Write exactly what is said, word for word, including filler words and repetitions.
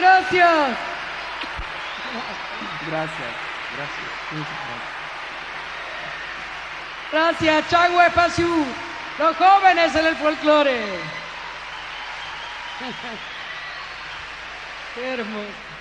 gracias. Gracias, gracias. Muchas gracias. Gracias, Chagüe Pasiu, los jóvenes en el folclore. Qué hermoso.